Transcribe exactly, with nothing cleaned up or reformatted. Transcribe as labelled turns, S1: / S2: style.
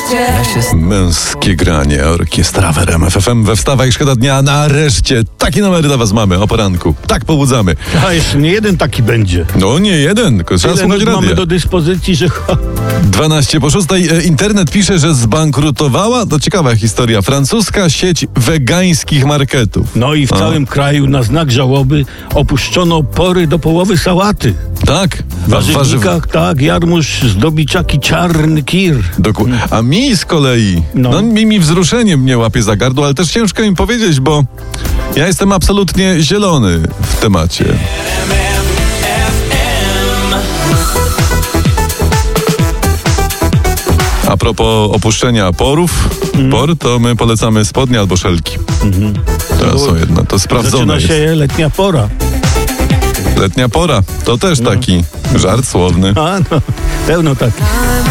S1: Męskie granie, orkiestra w R M F F M we Wstawaj Szkoda Dnia. Nareszcie takie numery dla was mamy o poranku. Tak pobudzamy.
S2: A jeszcze nie jeden taki będzie.
S1: No nie jeden, tylko trzeba
S2: Tyle
S1: słuchać
S2: mamy
S1: radia.
S2: do dyspozycji, że...
S1: dwanaście po szóstej. E, Internet pisze, że zbankrutowała, to ciekawa historia, francuska sieć wegańskich marketów.
S2: No i w
S1: A.
S2: całym kraju na znak żałoby opuszczono pory do połowy sałaty.
S1: Tak?
S2: W warzywnikach, tak, jarmuż, zdobiczaki, czarny kir.
S1: Doku- A mi z kolei, no.
S2: No.
S1: mi, mi wzruszeniem mnie łapie za gardło, ale też ciężko im powiedzieć, bo ja jestem absolutnie zielony w temacie. A propos opuszczenia porów, mm. por, to my polecamy spodnie albo szelki. Mm-hmm. To są jedno, to sprawdzone
S2: Zaczyna się
S1: jest.
S2: letnia pora.
S1: Letnia pora, to też
S2: No.
S1: taki żart słowny.
S2: A no, pełno takich.